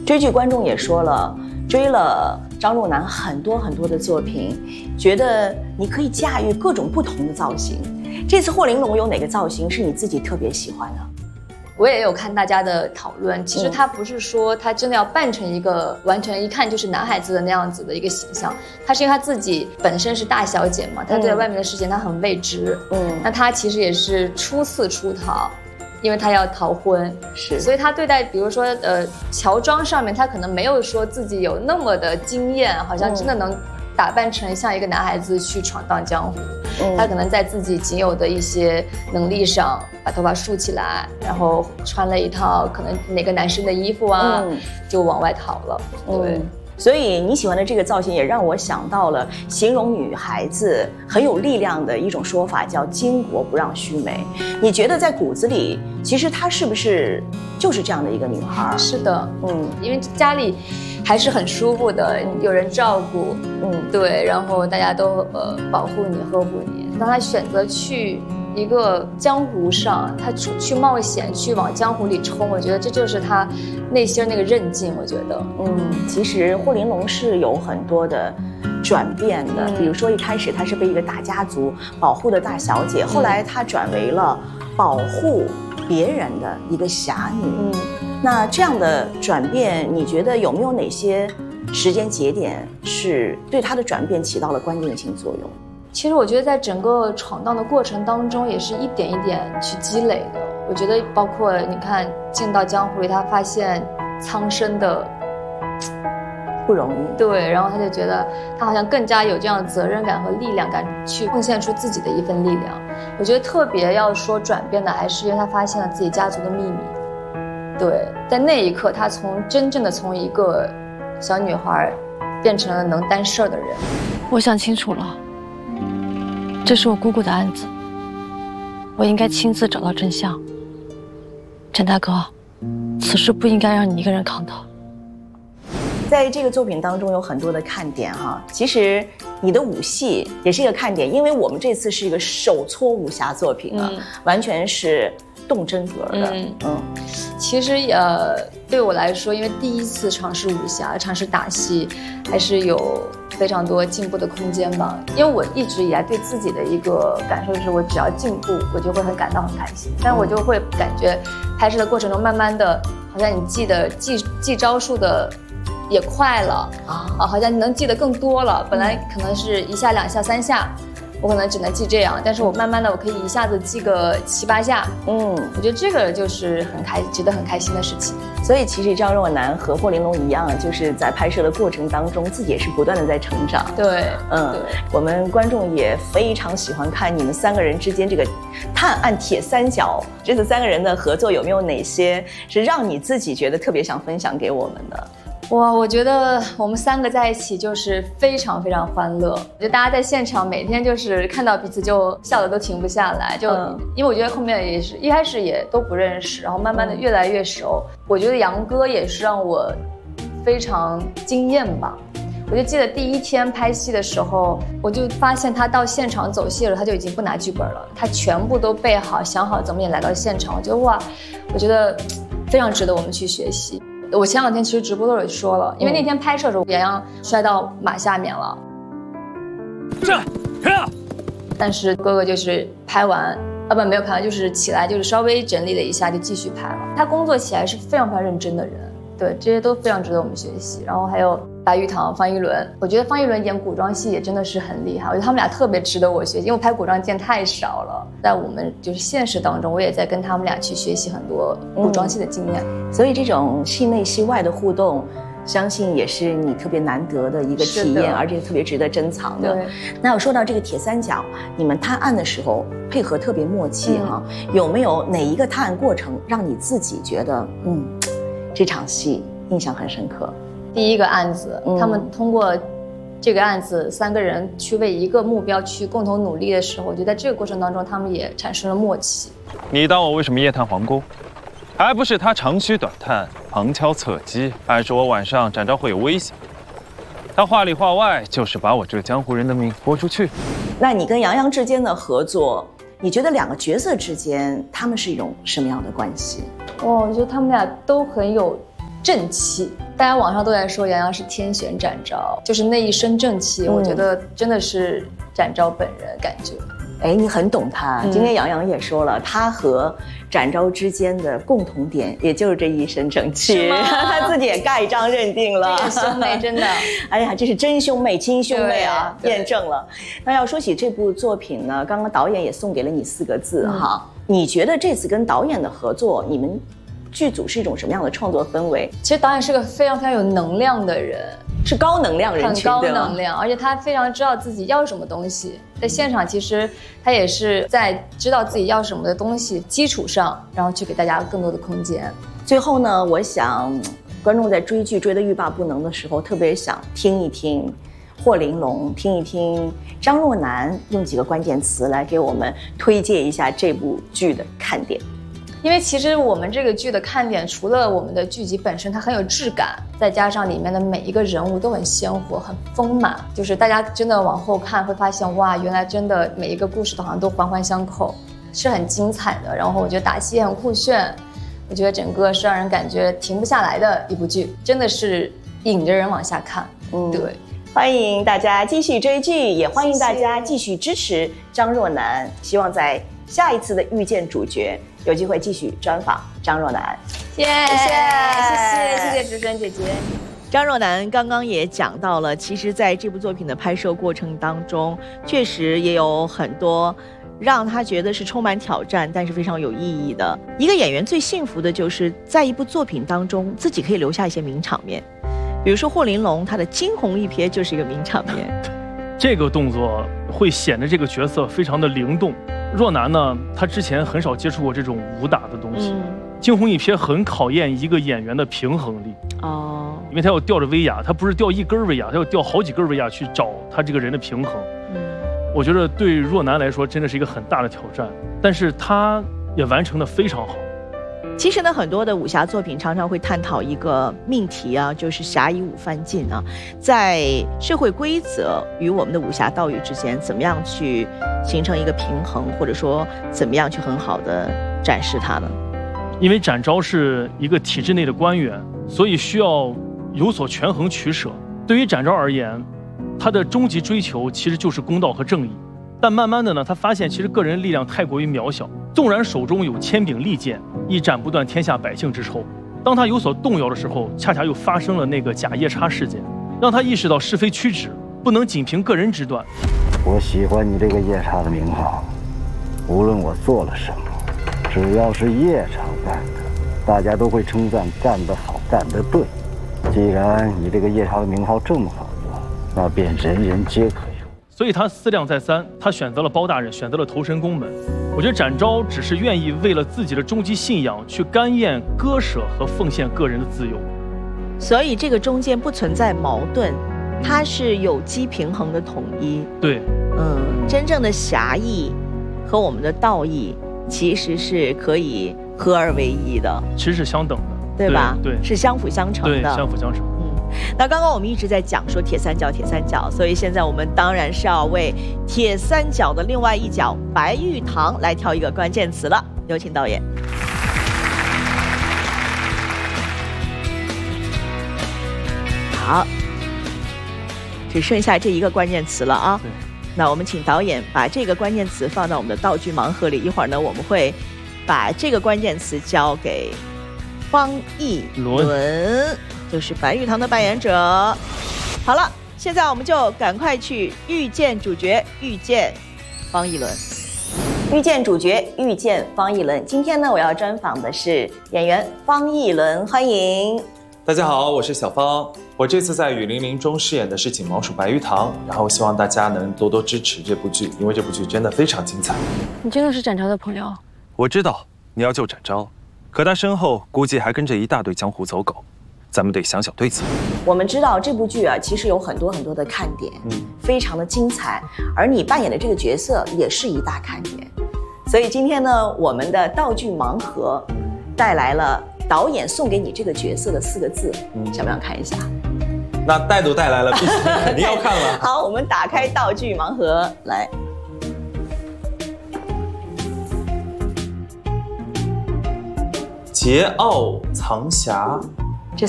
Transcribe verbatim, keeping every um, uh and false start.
追剧观众也说了，追了张若楠很多很多的作品，觉得你可以驾驭各种不同的造型。这次霍玲珑有哪个造型是你自己特别喜欢的？ 我也有看大家的讨论，其实他不是说他真的要扮成一个完全一看就是男孩子的那样子的一个形象，他是因为他自己本身是大小姐嘛，他对外面的世界他很未知，嗯，那他其实也是初次出逃，因为他要逃婚，是，所以他对待比如说呃乔装上面，他可能没有说自己有那么的经验，好像真的能打扮成像一个男孩子去闯荡江湖，嗯，他可能在自己仅有的一些能力上，把头发梳起来，然后穿了一套可能哪个男生的衣服啊，嗯，就往外逃了。对，嗯， 所以你喜欢的这个造型也让我想到了形容女孩子很有力量的一种说法，叫巾帼不让须眉。你觉得在骨子里，其实她是不是就是这样的一个女孩？ 是的，嗯，因为家里还是很舒服的，有人照顾，嗯，对，然后大家都呃保护你、呵护你。当他选择去一个江湖上，他去去冒险，去往江湖里冲，我觉得这就是他内心那个韧劲。我觉得， 嗯，其实霍玲珑是有很多的转变的，嗯，比如说一开始她是被一个大家族保护的大小姐，后来她转为了保护别人的一个侠女。嗯，那这样的转变，你觉得有没有哪些时间节点是对她的转变起到了关键性作用？ 其实我觉得在整个闯荡的过程当中，也是一点一点去积累的。我觉得包括你看进到江湖里，他发现苍生的不容易， 对，然后他就觉得他好像更加有这样的责任感和力量感，去奉献出自己的一份力量。我觉得特别要说转变的，还是因为他发现了自己家族的秘密。对，在那一刻，他从真正的从一个小女孩变成了能担事儿的人。 我想清楚了。这是我姑姑的案子，我应该亲自找到真相。陈大哥，此事不应该让你一个人扛的。 在这个作品当中有很多的看点哈，其实你的武戏也是一个看点，因为我们这次是一个手搓武侠作品啊，嗯，完全是动真格的。嗯嗯， 其实呃，对我来说，因为第一次尝试武侠，尝试打戏，还是有非常多进步的空间吧。因为我一直以来对自己的一个感受是，我只要进步，我就会很感到很开心。但我就会感觉拍摄的过程中，慢慢的，好像你记得记记招数的也快了啊，好像你能记得更多了。本来可能是一下、两下、三下。我可能只能记这样，但是我慢慢的我可以一下子记个七八下，嗯，我觉得这个就是很开，值得很开心的事情。 所以其实张若楠和霍玲珑一样，就是在拍摄的过程当中，自己也是不断的在成长。 对，嗯，对， 我们观众也非常喜欢看你们三个人之间这个探案铁三角。这次三个人的合作有没有哪些是让你自己觉得特别想分享给我们的？ 哇，我觉得我们三个在一起就是非常非常欢乐。我觉得大家在现场每天就是看到彼此就笑得都停不下来，就、嗯、因为我觉得后面也是一开始也都不认识，然后慢慢的越来越熟。嗯、我觉得杨哥也是让我非常惊艳吧。我就记得第一天拍戏的时候，我就发现他到现场走戏了，他就已经不拿剧本了，他全部都备好，想好怎么也来到现场。我觉得哇，我觉得非常值得我们去学习。我前两天其实直播都有说了，因为那天拍摄的时候，杨洋摔到马下面了， 站，看。 但是哥哥就是拍完，啊不没有拍完，就是起来就是稍微整理了一下就继续拍了。他工作起来是非常非常认真的人，对，这些都非常值得我们学习。然后还有白玉堂、方一伦，我觉得方一伦演古装戏也真的是很厉害，我觉得他们俩特别值得我学习，因为我拍古装见太少了，在我们就是现实当中，我也在跟他们俩去学习很多古装戏的经验。 嗯、所以这种戏内戏外的互动，相信也是你特别难得的一个体验，而且特别值得珍藏的。那我说到这个铁三角，你们探案的时候配合特别默契哈、嗯，有没有哪一个探案过程让你自己觉得嗯，这场戏印象很深刻？ 第一个案子，嗯、他们通过这个案子，三个人去为一个目标去共同努力的时候，我觉得在这个过程当中，他们也产生了默契。 你当我为什么夜探皇宫？还不是他长驱短探，旁敲侧击，暗示我晚上展昭会有危险。他话里话外就是把我这个江湖人的命豁出去。 那你跟杨洋之间的合作，你觉得两个角色之间他们是一种什么样的关系？ 哇，我觉得他们俩都很有正气。大家网上都在说杨洋是天选展昭，就是那一身正气，嗯、我觉得真的是展昭本人感觉。 哎，你很懂他。 嗯、 今天杨洋也说了，他和展昭之间的共同点，也就是这一身正气。他自己也盖章认定了。 这个兄妹真的， 哎呀，这是真兄妹、亲兄妹啊，验证了。那要说起这部作品呢，刚刚导演也送给了你四个字、嗯、哈。你觉得这次跟导演的合作，你们剧组是一种什么样的创作氛围？ 其实导演是个非常非常有能量的人。 是高能量人群， 很高能量，而且他非常知道自己要什么东西。在现场，其实他也是在知道自己要什么的东西基础上，然后去给大家更多的空间。 最后呢，我想观众在追剧追得欲罢不能的时候，特别想听一听霍玲珑，听一听张若楠，用几个关键词来给我们推荐一下这部剧的看点。 因为其实我们这个剧的看点，除了我们的剧集本身它很有质感，再加上里面的每一个人物都很鲜活、很丰满，就是大家真的往后看会发现，哇，原来真的每一个故事都好像都环环相扣，是很精彩的。然后我觉得打戏也很酷炫，我觉得整个是让人感觉停不下来的一部剧，真的是引着人往下看。嗯，对。 欢迎大家继续追剧，也欢迎大家继续支持张若楠。希望在下一次的遇见主角有机会继续专访张若楠。 谢谢谢谢谢谢主持人姐姐。 张若楠刚刚也讲到了，其实在这部作品的拍摄过程当中，确实也有很多让他觉得是充满挑战，但是非常有意义的。一个演员最幸福的就是在一部作品当中，自己可以留下一些名场面。比如说霍玲珑，她的惊鸿一瞥就是一个名场面。 这个动作会显得这个角色非常的灵动。若楠呢，她之前很少接触过这种武打的东西。嗯、惊鸿一瞥很考验一个演员的平衡力哦，因为他要吊着威亚，他不是吊一根威亚，他要吊好几根威亚去找他这个人的平衡。嗯，我觉得对若楠来说真的是一个很大的挑战，但是他也完成得非常好。 其实呢，很多的武侠作品常常会探讨一个命题啊，就是侠以武犯禁啊，在社会规则与我们的武侠道义之间，怎么样去形成一个平衡，或者说怎么样去很好的展示它呢？ 因为展昭是一个体制内的官员，所以需要有所权衡取舍。对于展昭而言，他的终极追求其实就是公道和正义。但慢慢的呢，他发现其实个人力量太过于渺小，纵然手中有千柄利剑，亦斩不断天下百姓之仇。当他有所动摇的时候，恰恰又发生了那个假夜叉事件，让他意识到是非曲直不能仅凭个人之断。 我喜欢你这个夜叉的名号，无论我做了什么，只要是夜叉干的，大家都会称赞干得好，干得对。既然你这个夜叉的名号这么好用，那便人人皆可用。 所以他思量再三，他选择了包大人，选择了投身宫门。我觉得展昭只是愿意为了自己的终极信仰去甘愿割舍和奉献个人的自由。 所以这个中间不存在矛盾，它是有机平衡的统一。 对， 嗯，真正的侠义和我们的道义其实是可以合而为一的， 其实是相等的， 对吧？ 对，对是相辅相成的， 对，相辅相成。 那刚刚我们一直在讲说铁三角铁三角，所以现在我们当然是要为铁三角的另外一角白玉堂来挑一个关键词了。有请导演。好，只剩下这一个关键词了啊。那我们请导演把这个关键词放到我们的道具盲盒里，一会儿呢我们会把这个关键词交给方逸伦，就是白玉堂的扮演者。好了，现在我们就赶快去遇见主角，遇见方逸伦。遇见主角，遇见方逸伦。今天呢，我要专访的是演员方逸伦，欢迎。 大家好，我是小方。我这次在《雨霖铃》中饰演的是锦毛鼠白玉堂，然后希望大家能多多支持这部剧，因为这部剧真的非常精彩。 你真的是展昭的朋友？ 我知道你要救展昭，可他身后估计还跟着一大堆江湖走狗。咱们得想想对策。 我们知道这部剧啊，其实有很多很多的看点，嗯，非常的精彩，而你扮演的这个角色也是一大看点。所以今天呢，我们的道具盲盒带来了导演送给你这个角色的四个字，嗯，想不想看一下？ 那带都带来了，必须肯定要看了。 好，我们打开道具盲盒来。 桀骜藏侠，